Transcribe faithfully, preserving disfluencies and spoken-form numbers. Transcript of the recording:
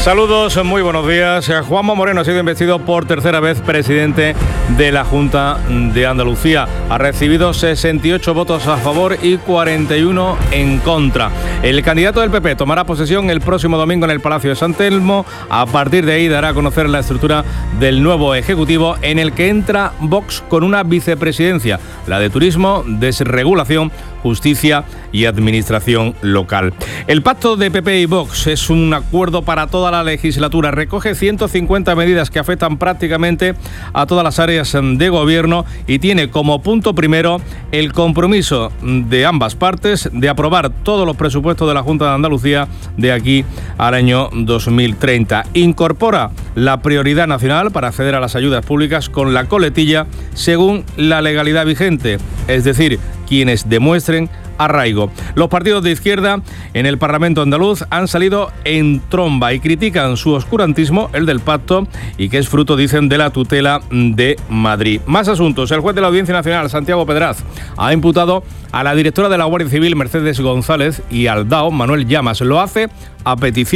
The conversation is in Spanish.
Saludos, muy buenos días. Juanma Moreno ha sido investido por tercera vez presidente de la Junta de Andalucía. Ha recibido sesenta y ocho votos a favor y cuarenta y uno en contra. El candidato del P P tomará posesión el próximo domingo en el Palacio de San Telmo. A partir de ahí dará a conocer la estructura del nuevo Ejecutivo, en el que entra Vox con una vicepresidencia, la de Turismo, Desregulación, Justicia y Administración Local. El pacto de P P y Vox es un acuerdo para toda la legislatura. Recoge ciento cincuenta medidas que afectan prácticamente a todas las áreas de gobierno y tiene como punto primero el compromiso de ambas partes de aprobar todos los presupuestos de la Junta de Andalucía de aquí al año dos mil treinta. Incorpora la prioridad nacional para acceder a las ayudas públicas con la coletilla según la legalidad vigente, es decir, quienes demuestren arraigo. Los partidos de izquierda en el Parlamento andaluz han salido en tromba y critican su oscurantismo, el del pacto, y que es fruto, dicen, de la tutela de Madrid. Más asuntos. El juez de la Audiencia Nacional, Santiago Pedraz, ha imputado a la directora de la Guardia Civil, Mercedes González, y al D A O, Manuel Llamas. Lo hace a petición